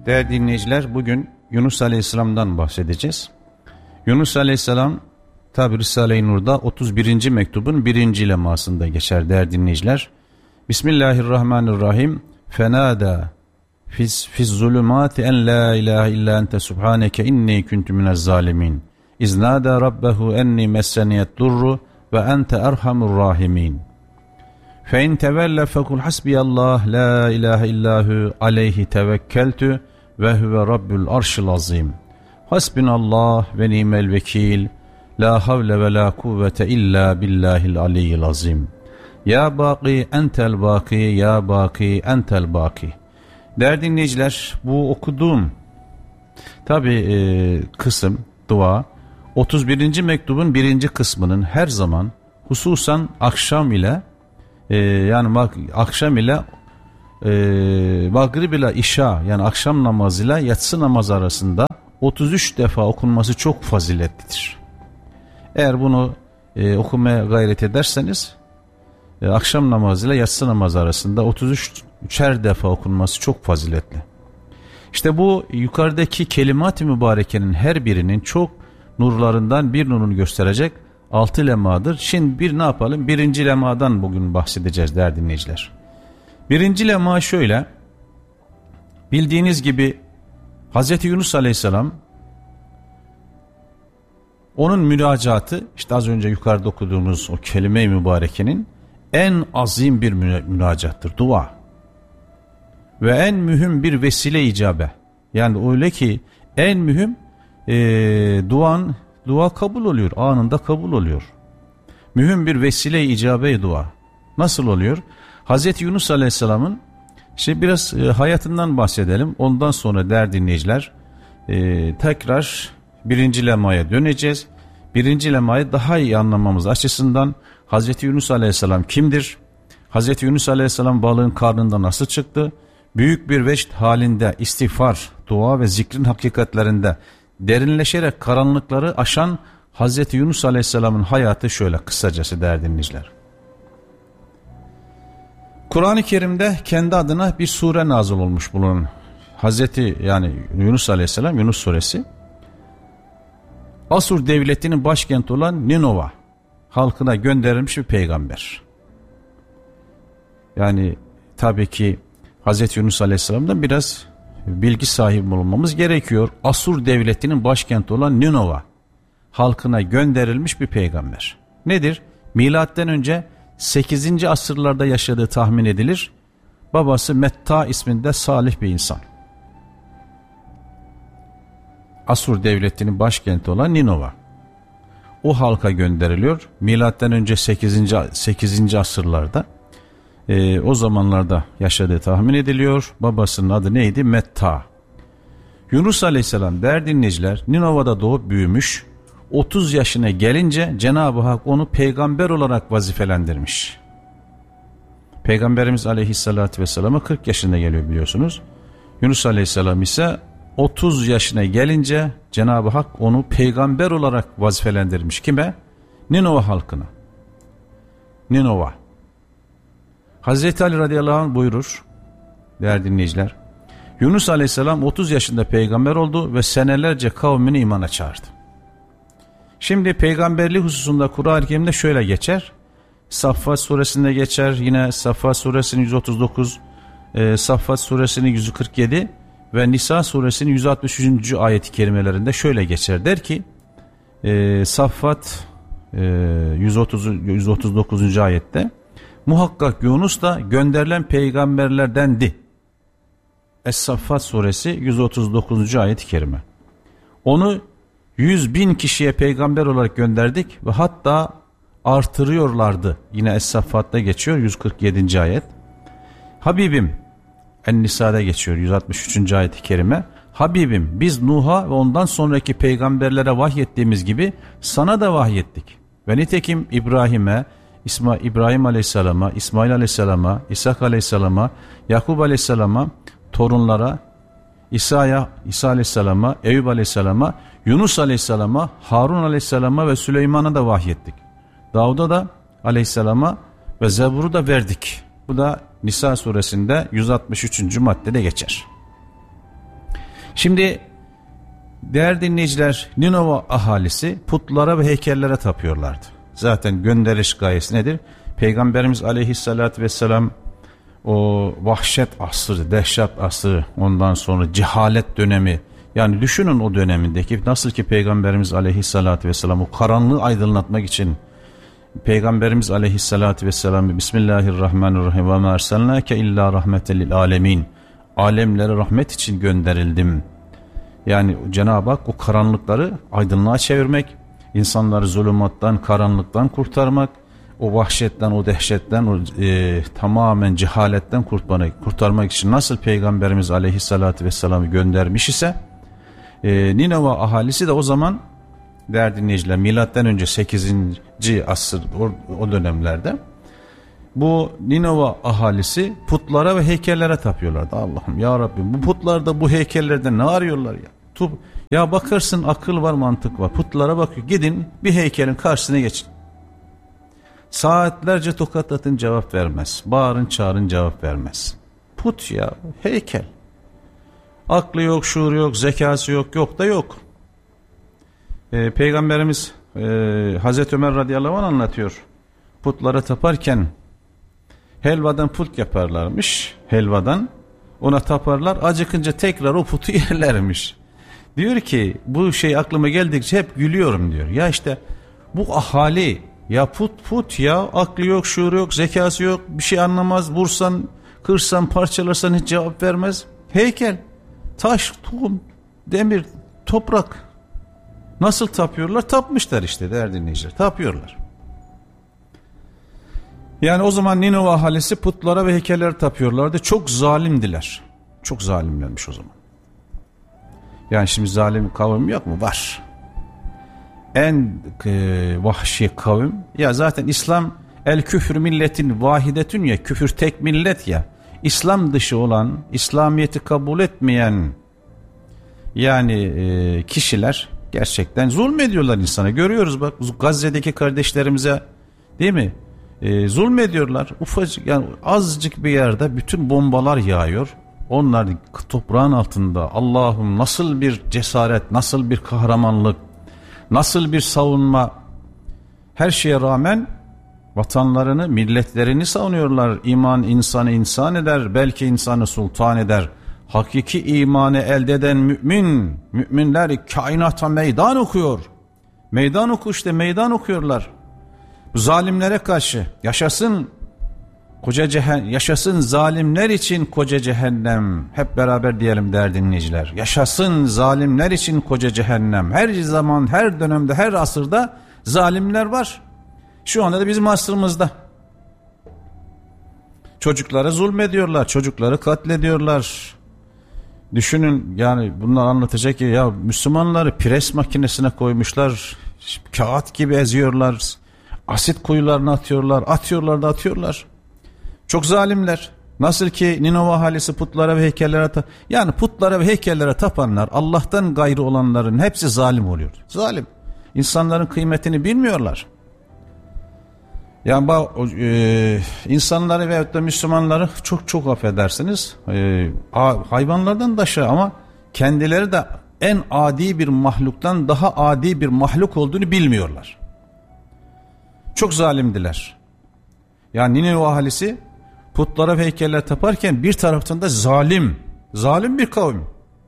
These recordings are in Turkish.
Değerli dinleyiciler, bugün Yunus Aleyhisselam'dan bahsedeceğiz. Yunus Aleyhisselam tabi Risale-i Nur'da 31. mektubun 1. lemasında geçer değerli dinleyiciler. Bismillahirrahmanirrahim. Fenada fiz zulümati en la ilahe illa ente subhaneke inni kuntu minez zalimin. İznada rabbehu enni messeniyet durru ve ente erhamur rahimin. Fe in tevelle fekul hasbiyallah la ilahe illahu aleyhi tevekkeltü ve huve rabbul arşil azim. Hasbinallah ve nimel vekil. La havle ve la kuvvete illa billahil aliyyil azim. Ya baki entel baki, ya baki entel baki. Değerli dinleyiciler, bu okuduğum kısım, dua 31. mektubun 1. kısmının her zaman hususan akşam ile akşam ile magrib ile işa, yani akşam namazıyla yatsı namazı arasında 33 defa okunması çok faziletlidir. Eğer bunu okumaya gayret ederseniz akşam namazıyla yatsı namazı arasında 33'er defa okunması çok faziletli. İşte bu yukarıdaki kelimat-ı mübarekenin her birinin çok nurlarından bir nurunu gösterecek 6 lemadır. Şimdi ne yapalım? 1. lemadan bugün bahsedeceğiz değerli dinleyiciler. 1. lema şöyle. Bildiğiniz gibi Hz. Yunus Aleyhisselam, onun münacatı, işte az önce yukarıda okuduğumuz o kelime-i mübarekenin en azim bir münacattır, dua. Ve en mühim bir vesile icabe. Yani öyle ki en mühim dua kabul oluyor, anında kabul oluyor. Mühim bir vesile icabe dua. Nasıl oluyor? Hz. Yunus Aleyhisselam'ın biraz hayatından bahsedelim. Ondan sonra değerli dinleyiciler tekrar 1. lemaya döneceğiz. 1. lemayı daha iyi anlamamız açısından Hz. Yunus Aleyhisselam kimdir? Hz. Yunus Aleyhisselam balığın karnında nasıl çıktı? Büyük bir vecd halinde istiğfar, dua ve zikrin hakikatlerinde derinleşerek karanlıkları aşan Hz. Yunus Aleyhisselam'ın hayatı şöyle kısacası değerli dinleyiciler. Kur'an-ı Kerim'de kendi adına bir sure nazil olmuş bulunan Yunus Aleyhisselam, Yunus suresi, Asur devletinin başkenti olan Ninova halkına gönderilmiş bir peygamber. Yani tabii ki Hz. Yunus Aleyhisselam'dan biraz bilgi sahibi olmamız gerekiyor. Asur devletinin başkenti olan Ninova halkına gönderilmiş bir peygamber. Nedir? Milattan önce 8. asırlarda yaşadığı tahmin edilir. Babası Metta isminde salih bir insan. Asur devletinin başkenti olan Ninova. O halka gönderiliyor. Milattan önce 8. asırlarda. O zamanlarda yaşadığı tahmin ediliyor. Babasının adı neydi? Metta. Yunus Aleyhisselam değerli dinleyiciler Ninova'da doğup büyümüş. 30 yaşına gelince Cenab-ı Hak onu peygamber olarak vazifelendirmiş. Peygamberimiz Aleyhisselatü Vesselam'a 40 yaşında geliyor biliyorsunuz. Yunus Aleyhisselam ise 30 yaşına gelince Cenab-ı Hak onu peygamber olarak vazifelendirmiş. Kime? Ninova halkına. Ninova. Hazreti Ali radıyallahu anh buyurur değerli dinleyiciler. Yunus Aleyhisselam 30 yaşında peygamber oldu ve senelerce kavmini imana çağırdı. Şimdi peygamberlik hususunda Kur'an-ı Kerim'de şöyle geçer. Saffat suresinde geçer. Yine Saffat suresinin 139, Saffat suresinin 147 ve Nisa suresinin 163. ayet-i kerimelerinde şöyle geçer. Der ki Saffat 139. ayette muhakkak Yunus da gönderilen peygamberlerdendi. Es-Saffat suresi 139. ayet-i kerime. Onu 100.000 kişiye peygamber olarak gönderdik ve hatta artırıyorlardı. Yine Es-Saffat'ta geçiyor 147. ayet. Habibim, En-Nisa'da geçiyor 163. ayet-i kerime. Habibim, biz Nuh'a ve ondan sonraki peygamberlere vahyettiğimiz gibi sana da vahyettik. Ve nitekim İbrahim'e, İbrahim Aleyhisselam'a, İsmail Aleyhisselam'a, İshak Aleyhisselam'a, Yakub Aleyhisselam'a, torunlara, İsa Aleyhisselam'a, Eyüp Aleyhisselam'a, Yunus Aleyhisselam'a, Harun Aleyhisselam'a ve Süleyman'a da vahyettik. Davud'a da Aleyhisselam'a ve Zebur'u da verdik. Bu da Nisa suresinde 163. maddede geçer. Şimdi değerli dinleyiciler, Ninova ahalisi putlara ve heykellere tapıyorlardı. Zaten gönderiş gayesi nedir? Peygamberimiz aleyhissalatü vesselam o vahşet asrı, dehşet asrı, ondan sonra cehalet dönemi, yani düşünün o dönemindeki nasıl ki Peygamberimiz aleyhissalatü vesselam o karanlığı aydınlatmak için Peygamberimiz aleyhissalatü vesselam Bismillahirrahmanirrahim ve ma erselnake illa rahmeten lil alemin, alemlere rahmet için gönderildim. Yani Cenab-ı Hak o karanlıkları aydınlığa çevirmek, insanları zulümattan, karanlıktan kurtarmak, o vahşetten, o dehşetten, o tamamen cehaletten kurtarmak için nasıl Peygamberimiz aleyhissalatü vesselam'ı göndermiş ise Ninova ahalisi de o zaman değerli dinleyiciler milattan önce 8. asır o dönemlerde bu Ninova ahalisi putlara ve heykellere tapıyorlardı. Allah'ım ya Rabbim, bu putlarda, bu heykellerde ne arıyorlar ya? Ya bakarsın akıl var, mantık var. Putlara bakıyor. Gidin bir heykelin karşısına geçin. Saatlerce tokatlatın, cevap vermez. Bağırın çağırın, cevap vermez. Put ya, heykel. Aklı yok, şuuru yok, zekası yok, yok da yok. Peygamberimiz Hazreti Ömer radıyallahu anh anlatıyor. Putlara taparken helvadan put yaparlarmış. Helvadan ona taparlar. Acıkınca tekrar o putu yerlermiş. Diyor ki bu şey aklıma geldikçe hep gülüyorum diyor. Ya işte bu ahali ya put ya, aklı yok, şuuru yok, zekası yok, bir şey anlamaz, vursan, kırsan, parçalarsan hiç cevap vermez. Heykel, taş, tohum, demir, toprak. Nasıl tapıyorlar? Tapmışlar işte değerli dinleyiciler, tapıyorlar. Yani o zaman Ninova ahalisi putlara ve heykellere tapıyorlardı. Çok zalimdiler. Çok zalimlermiş o zaman. Yani şimdi zalim kavim yok mu? Var. En vahşi kavim. Ya zaten İslam el küfür milletin vahidetün ya, küfür tek millet ya. İslam dışı olan, İslamiyet'i kabul etmeyen yani kişiler gerçekten zulmediyorlar insana. Görüyoruz bak Gazze'deki kardeşlerimize, değil mi? Zulmediyorlar. Ufacık yani azıcık bir yerde bütün bombalar yağıyor. Onlar toprağın altında. Allah'ım nasıl bir cesaret, nasıl bir kahramanlık, nasıl bir savunma. Her şeye rağmen vatanlarını, milletlerini savunuyorlar. İman insanı insan eder, belki insanı sultan eder. Hakiki imanı elde eden müminler kainata meydan okuyor. Meydan oku işte, meydan okuyorlar. Bu zalimlere karşı yaşasın koca cehennem, yaşasın zalimler için koca cehennem. Hep beraber diyelim değerli dinleyiciler. Yaşasın zalimler için koca cehennem. Her zaman, her dönemde, her asırda zalimler var. Şu anda da bizim asrımızda. Çocuklara zulmediyorlar, çocukları katlediyorlar. Düşünün yani bunlar anlatacak ki ya Müslümanları pres makinesine koymuşlar, kağıt gibi eziyorlar, asit kuyularına atıyorlar. Çok zalimler. Nasıl ki Ninova ahalisi putlara ve heykellere yani putlara ve heykellere tapanlar, Allah'tan gayrı olanların hepsi zalim oluyor. Zalim. İnsanların kıymetini bilmiyorlar. Yani insanları veyahut da Müslümanları çok affedersiniz hayvanlardan da aşağı ama kendileri de en adi bir mahluktan daha adi bir mahluk olduğunu bilmiyorlar. Çok zalimdiler. Yani Ninova ahalisi putlara ve heykellere taparken bir taraftan da zalim bir kavim.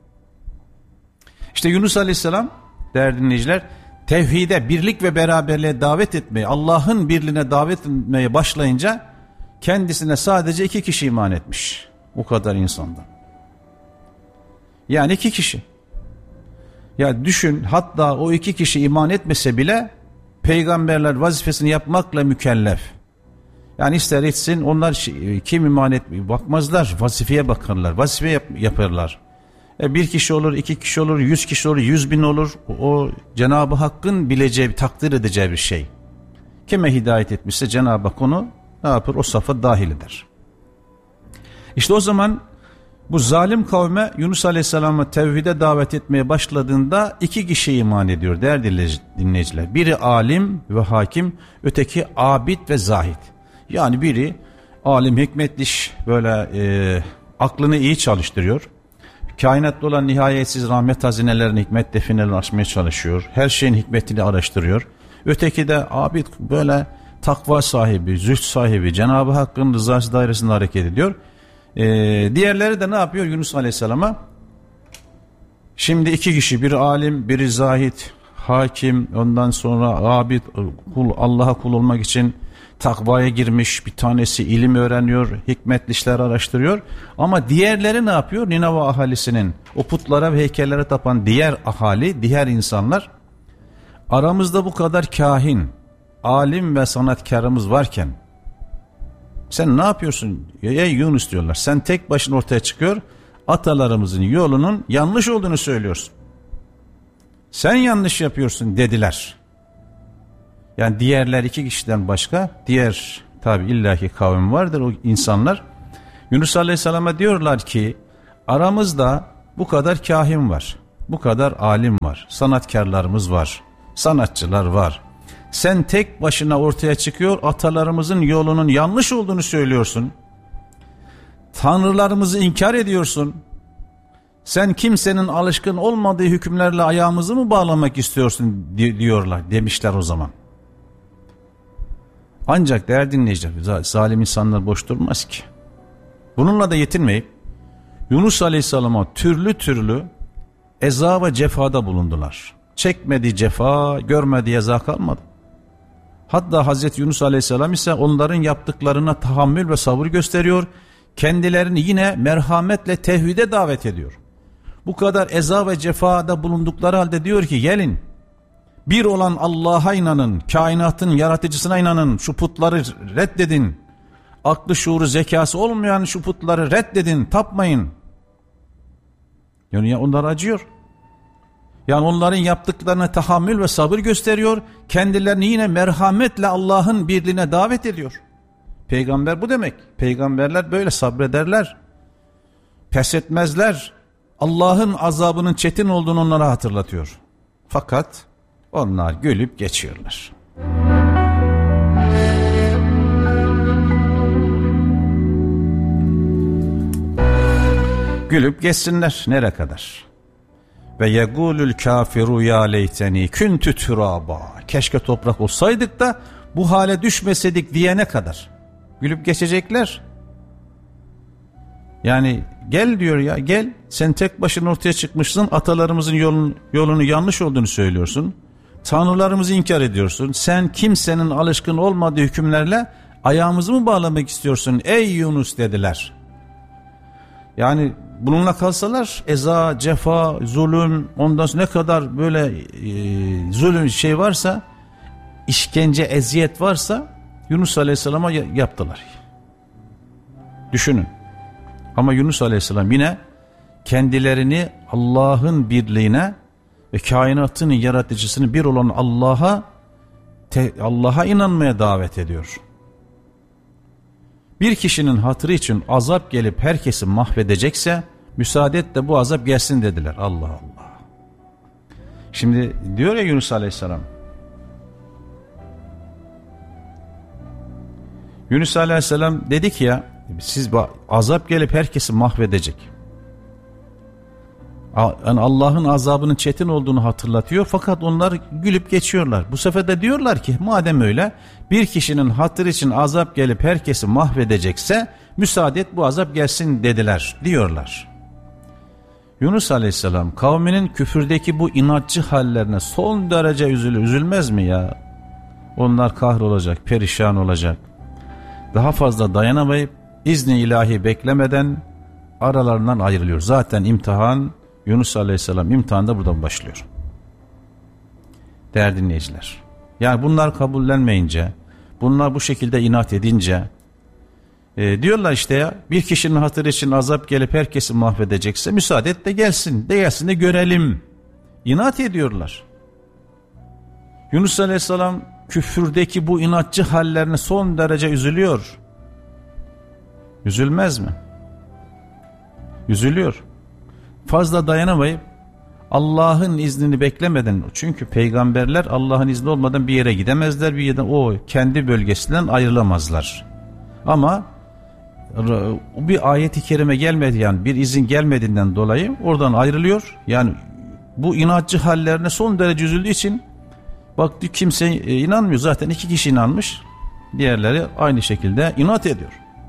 İşte Yunus Aleyhisselam değerli dinleyiciler tevhide, birlik ve beraberliğe davet etmeye, Allah'ın birliğine davet etmeye başlayınca kendisine sadece 2 kişi iman etmiş. O kadar insandan. Yani 2 kişi. Ya düşün, hatta o 2 kişi iman etmese bile peygamberler vazifesini yapmakla mükellef. Yani ister etsin onlar kim iman etmiyor bakmazlar, vazifeye bakarlar, vazife yaparlar. 1 kişi olur, 2 kişi olur, 100 kişi olur, 100.000 olur. O Cenab-ı Hakk'ın bileceği, takdir edeceği bir şey. Kime hidayet etmişse Cenab-ı Hak onu ne yapar? O safa dahil eder. İşte o zaman bu zalim kavme Yunus Aleyhisselam'a tevhide davet etmeye başladığında 2 kişi iman ediyor değerli dinleyiciler. Biri alim ve hakim, öteki abid ve zahid. Yani biri alim, hikmetli, böyle aklını iyi çalıştırıyor. Kainatta olan nihayetsiz rahmet hazinelerini, hikmet definelerini açmaya çalışıyor. Her şeyin hikmetini araştırıyor. Öteki de abid, böyle takva sahibi, zühd sahibi, Cenab-ı Hakk'ın rızası dairesinde hareket ediyor. Diğerleri de ne yapıyor Yunus Aleyhisselam'a? Şimdi iki kişi, biri alim, biri zahid, hakim, ondan sonra abid, kul, Allah'a kul olmak için takvaya girmiş, bir tanesi ilim öğreniyor, hikmetli işler araştırıyor. Ama diğerleri ne yapıyor? Nineve ahalisinin, o putlara ve heykellere tapan diğer ahali, diğer insanlar, aramızda bu kadar kahin, alim ve sanatkarımız varken sen ne yapıyorsun? Ey Yunus diyorlar. Sen tek başına ortaya çıkıyor, atalarımızın yolunun yanlış olduğunu söylüyorsun. Sen yanlış yapıyorsun dediler. Yani diğerler iki kişiden başka, diğer tabi illaki kavim vardır o insanlar. Yunus Aleyhisselam'a diyorlar ki aramızda bu kadar kahin var, bu kadar alim var, sanatkarlarımız var, sanatçılar var. Sen tek başına ortaya çıkıyor, atalarımızın yolunun yanlış olduğunu söylüyorsun. Tanrılarımızı inkar ediyorsun. Sen kimsenin alışkın olmadığı hükümlerle ayağımızı mı bağlamak istiyorsun diyorlar, demişler o zaman. Ancak değerli dinleyiciler, zalim insanlar boş durmaz ki. Bununla da yetinmeyip Yunus Aleyhisselam'a türlü türlü eza ve cefada bulundular. Çekmediği cefa, görmediği eza kalmadı. Hatta Hazreti Yunus Aleyhisselam ise onların yaptıklarına tahammül ve sabır gösteriyor. Kendilerini yine merhametle tevhide davet ediyor. Bu kadar eza ve cefada bulundukları halde diyor ki gelin, bir olan Allah'a inanın, kainatın yaratıcısına inanın, şu putları reddedin. Aklı şuuru zekası olmayan şu putları reddedin, tapmayın. Yani onlar acıyor. Yani onların yaptıklarına tahammül ve sabır gösteriyor. Kendilerini yine merhametle Allah'ın birliğine davet ediyor. Peygamber bu demek. Peygamberler böyle sabrederler. Pes etmezler. Allah'ın azabının çetin olduğunu onlara hatırlatıyor. Fakat onlar gülüp geçiyorlar. Gülüp geçsinler nereye kadar? Ve yegulul kafiru ya leyteni kuntu turaba. Keşke toprak olsaydık da bu hale düşmeseydik diyene kadar. Gülüp geçecekler. Yani gel diyor ya, gel. Sen tek başına ortaya çıkmışsın. Atalarımızın yolunu yanlış olduğunu söylüyorsun. Tanrılarımızı inkar ediyorsun. Sen kimsenin alışkın olmadığı hükümlerle ayağımızı mı bağlamak istiyorsun ey Yunus dediler. Yani bununla kalsalar eza, cefa, zulüm, ondan sonra ne kadar böyle zulüm şey varsa, işkence, eziyet varsa Yunus Aleyhisselam'a yaptılar. Düşünün. Ama Yunus Aleyhisselam yine kendilerini Allah'ın birliğine ve kainatın yaratıcısını bir olan Allah'a inanmaya davet ediyor. Bir kişinin hatırı için azap gelip herkesi mahvedecekse müsaade et de bu azap gelsin dediler. Allah Allah. Şimdi diyor ya Yunus Aleyhisselam. Yunus Aleyhisselam dedi ki ya siz azap gelip herkesi mahvedecek. Yani Allah'ın azabının çetin olduğunu hatırlatıyor fakat onlar gülüp geçiyorlar. Bu sefer de diyorlar ki madem öyle bir kişinin hatırı için azap gelip herkesi mahvedecekse müsaade et bu azap gelsin dediler diyorlar. Yunus Aleyhisselam kavminin küfürdeki bu inatçı hallerine son derece üzülmez mi ya? Onlar kahrolacak, perişan olacak. Daha fazla dayanamayıp izni ilahi beklemeden aralarından ayrılıyor. Zaten imtihan, Yunus Aleyhisselam imtihan buradan başlıyor. Değerli dinleyiciler. Yani bunlar kabullenmeyince, bunlar bu şekilde inat edince diyorlar işte ya bir kişinin hatırı için azap gelip herkesi mahvedecekse müsaade et de gelsin de görelim. İnat ediyorlar. Yunus Aleyhisselam küfürdeki bu inatçı hallerine son derece üzülüyor. Üzülmez mi? Üzülüyor. Fazla dayanamayıp Allah'ın iznini beklemeden, çünkü peygamberler Allah'ın izni olmadan bir yere gidemezler, bir yerden o kendi bölgesinden ayrılamazlar. Ama bir ayet-i kerime gelmedi, yani bir izin gelmediğinden dolayı oradan ayrılıyor. Yani bu inatçı hallerine son derece üzüldüğü için baktı kimse inanmıyor. Zaten 2 kişi inanmış. Diğerleri aynı şekilde inat ediyor.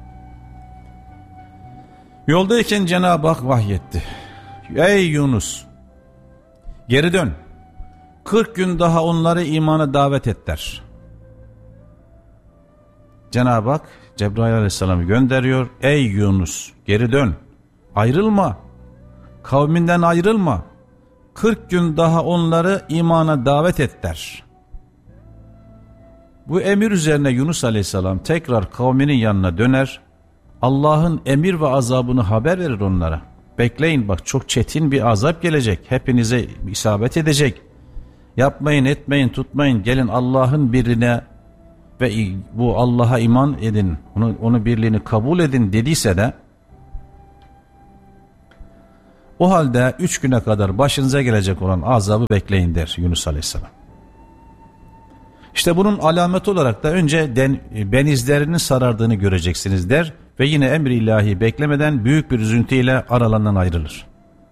Yoldayken Cenab-ı Hak vahyetti. Ey Yunus, geri dön. 40 gün daha onları imana davet et der. Cenab-ı Hak Cebrail Aleyhisselam'ı gönderiyor. Ey Yunus, geri dön. Ayrılma. Kavminden ayrılma. 40 gün daha onları imana davet et der. Bu emir üzerine Yunus Aleyhisselam tekrar kavminin yanına döner. Allah'ın emir ve azabını haber verir onlara. Bekleyin, bak çok çetin bir azap gelecek. Hepinize isabet edecek. Yapmayın, etmeyin, tutmayın. Gelin Allah'ın birine ve bu Allah'a iman edin. Onu birliğini kabul edin dediyse de o halde 3 güne kadar başınıza gelecek olan azabı bekleyin der Yunus Aleyhisselam. İşte bunun alameti olarak da önce benizlerinin sarardığını göreceksiniz der ve yine emri ilahi beklemeden büyük bir üzüntüyle aralarından ayrılır.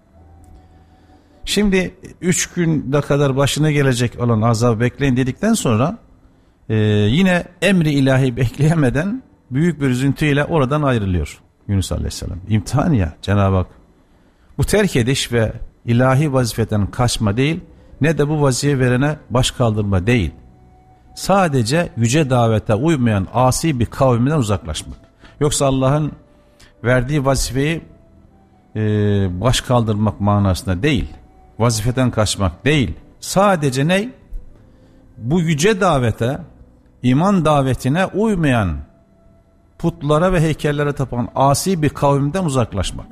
Şimdi 3 günde kadar başına gelecek olan azabı bekleyin dedikten sonra yine emri ilahi bekleyemeden büyük bir üzüntüyle oradan ayrılıyor Yunus Aleyhisselam. İmtihan ya Cenab-ı Hak. Bu terk ediş ve ilahi vazifeden kaçma değil, ne de bu vazife verene baş kaldırma değil. Sadece yüce davete uymayan asi bir kavimden uzaklaşmak. Yoksa Allah'ın verdiği vazifeyi baş kaldırmak manasında değil. Vazifeden kaçmak değil. Sadece ne? Bu yüce davete, iman davetine uymayan, putlara ve heykellere tapan asi bir kavimden uzaklaşmak.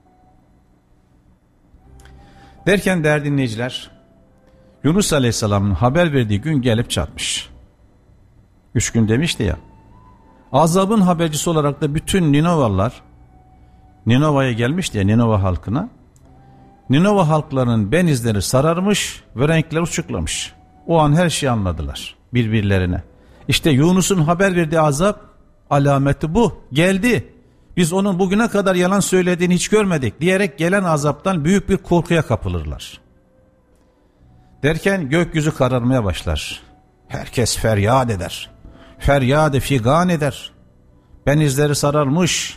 Derken değerli dinleyiciler, Yunus Aleyhisselam'ın haber verdiği gün gelip çatmış. 3 gün demişti ya. Azabın habercisi olarak da bütün Ninovalılar Ninova'ya gelmişti ya, Ninova halkına. Ninova halklarının benizleri sararmış ve renkleri uçuklamış. O an her şeyi anladılar birbirlerine. İşte Yunus'un haber verdiği azap alameti bu. Geldi. Biz onun bugüne kadar yalan söylediğini hiç görmedik diyerek gelen azaptan büyük bir korkuya kapılırlar. Derken gökyüzü kararmaya başlar. Herkes feryat eder. Feryat-ı figan eder. Benizleri sararmış.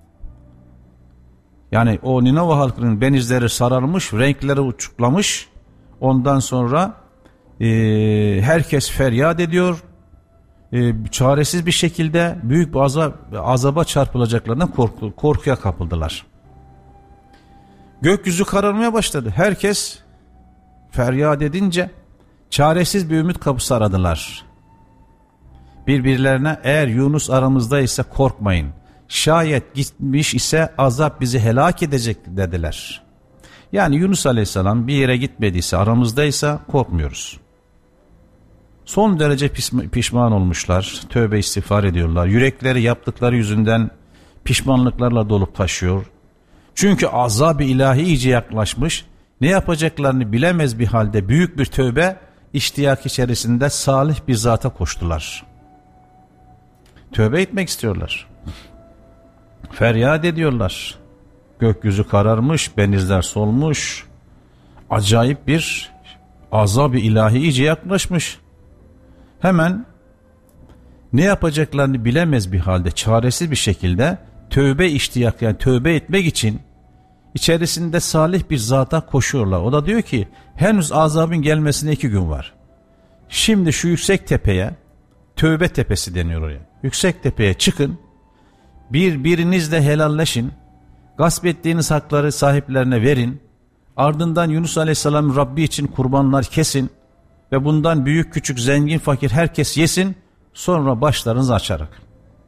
Yani o Ninova halkının benizleri sararmış, renkleri uçuklamış. Ondan sonra herkes feryat ediyor. Çaresiz bir şekilde büyük bir azaba çarpılacaklarından korkuya kapıldılar. Gökyüzü kararmaya başladı. Herkes feryat edince çaresiz bir ümit kapısı aradılar. Birbirlerine eğer Yunus aramızdaysa korkmayın. Şayet gitmiş ise azap bizi helak edecek dediler. Yani Yunus Aleyhisselam bir yere gitmediyse, aramızdaysa korkmuyoruz. Son derece pişman olmuşlar. Tövbe istiğfar ediyorlar. Yürekleri yaptıkları yüzünden pişmanlıklarla dolup taşıyor. Çünkü azab-ı ilahi iyice yaklaşmış. Ne yapacaklarını bilemez bir halde büyük bir tövbe iştiyak içerisinde salih bir zata koştular. Tövbe etmek istiyorlar. Feryat ediyorlar. Gökyüzü kararmış, benizler solmuş. Acayip bir azab-ı ilahi iyice yaklaşmış. Hemen ne yapacaklarını bilemez bir halde çaresiz bir şekilde tövbe iştiyak, yani tövbe etmek için içerisinde salih bir zata koşuyorlar. O da diyor ki henüz azabın gelmesine 2 gün var. Şimdi şu yüksek tepeye, tövbe tepesi deniyor oraya. Yüksek tepeye çıkın, birbirinizle helalleşin, gasp ettiğiniz hakları sahiplerine verin, ardından Yunus Aleyhisselam Rabbi için kurbanlar kesin ve bundan büyük küçük zengin fakir herkes yesin, sonra başlarınızı açarak.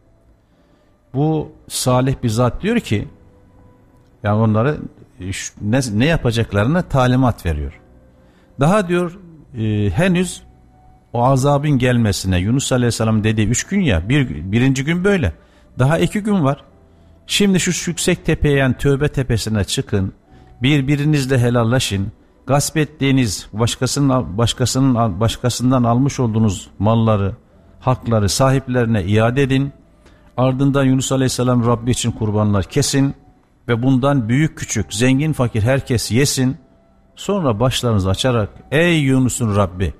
Bu salih bir zat diyor ki, yani onlara ne yapacaklarını talimat veriyor. Daha diyor henüz o azabın gelmesine, Yunus Aleyhisselam dediği 3 gün ya, birinci gün böyle. Daha 2 gün var. Şimdi şu yüksek tepeye, yani tövbe tepesine çıkın. Birbirinizle helallaşın. Gasp ettiğiniz, başkasından almış olduğunuz malları, hakları sahiplerine iade edin. Ardından Yunus Aleyhisselam Rabbi için kurbanlar kesin ve bundan büyük küçük, zengin fakir herkes yesin. Sonra başlarınızı açarak ey Yunus'un Rabbi,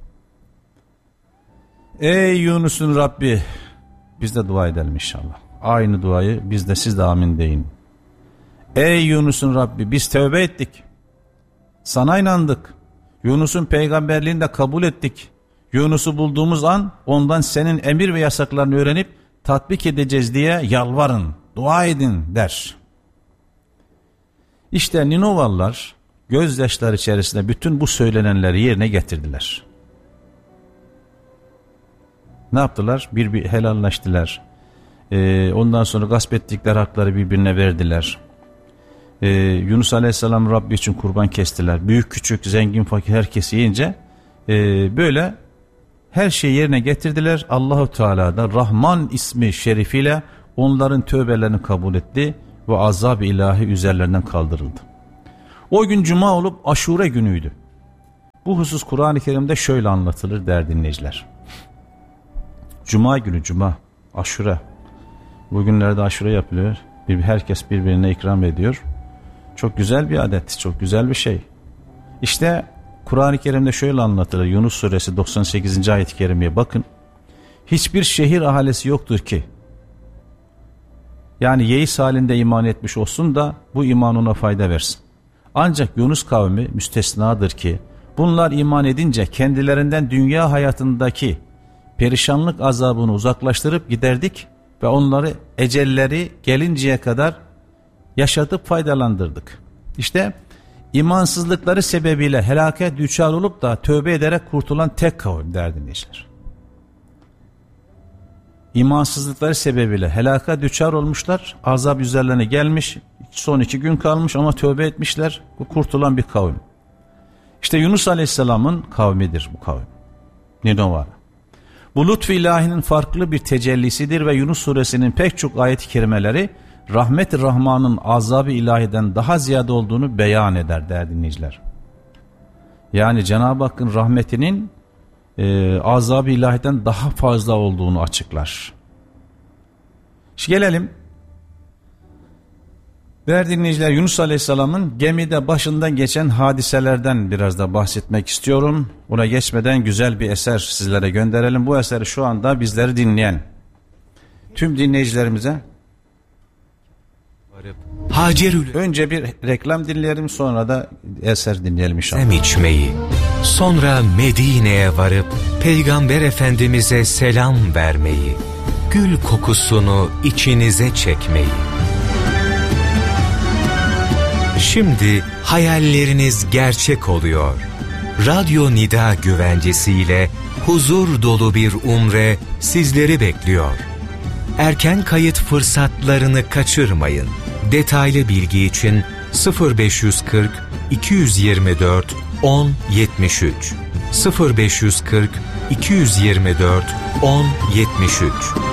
ey Yunus'un Rabbi, biz de dua edelim inşallah. Aynı duayı biz de, siz de amin deyin. Ey Yunus'un Rabbi, biz tövbe ettik. Sana inandık. Yunus'un peygamberliğini de kabul ettik. Yunus'u bulduğumuz an ondan senin emir ve yasaklarını öğrenip tatbik edeceğiz diye yalvarın, dua edin der. İşte Ninovalılar gözyaşları içerisinde bütün bu söylenenleri yerine getirdiler. Ne yaptılar? Bir helalleştiler. Ondan sonra gasp ettikleri hakları birbirine verdiler. Yunus Aleyhisselam Rabbi için kurban kestiler. Büyük küçük, zengin fakir herkes yiyince böyle her şeyi yerine getirdiler. Allahu Teala da Rahman ismi şerifiyle onların tövbelerini kabul etti ve azab-ı ilahi üzerlerinden kaldırıldı. O gün cuma olup Aşure günüydü. Bu husus Kur'an-ı Kerim'de şöyle anlatılır değerli dinleyiciler. Cuma günü, cuma, Aşure. Bugünlerde aşure yapılıyor. Herkes birbirine ikram ediyor. Çok güzel bir adet, çok güzel bir şey. İşte Kur'an-ı Kerim'de şöyle anlatılır. Yunus suresi 98. ayet-i kerimeye bakın. Hiçbir şehir ahalisi yoktur ki, yani yeis halinde iman etmiş olsun da bu iman ona fayda versin. Ancak Yunus kavmi müstesnadır ki, bunlar iman edince kendilerinden dünya hayatındaki perişanlık azabını uzaklaştırıp giderdik ve onları ecelleri gelinceye kadar yaşatıp faydalandırdık. İşte imansızlıkları sebebiyle helake düçar olup da tövbe ederek kurtulan tek kavim değerli dinleyiciler. İmansızlıkları sebebiyle helaka düçar olmuşlar, azap üzerlerine gelmiş, son 2 gün kalmış ama tövbe etmişler, bu kurtulan bir kavim. İşte Yunus Aleyhisselam'ın kavmidir bu kavim. Ninova. Bu lütfu ilahinin farklı bir tecellisidir ve Yunus suresinin pek çok ayet-i kerimeleri rahmet-i Rahman'ın azab-ı ilahiden daha ziyade olduğunu beyan eder değerli dinleyiciler. Yani Cenab-ı Hakk'ın rahmetinin azab-ı ilahiden daha fazla olduğunu açıklar. Şimdi gelelim değerli dinleyiciler, Yunus Aleyhisselam'ın gemide başından geçen hadiselerden biraz da bahsetmek istiyorum. Buna geçmeden güzel bir eser sizlere gönderelim. Bu eseri şu anda bizleri dinleyen tüm dinleyicilerimize önce bir reklam dinleyelim, sonra da eser dinleyelim inşallah. İçmeyi, sonra Medine'ye varıp Peygamber Efendimiz'e selam vermeyi, gül kokusunu içinize çekmeyi. Şimdi hayalleriniz gerçek oluyor. Radyo Nida güvencesiyle huzur dolu bir umre sizleri bekliyor. Erken kayıt fırsatlarını kaçırmayın. Detaylı bilgi için 0540 224 1073 0540 224 1073.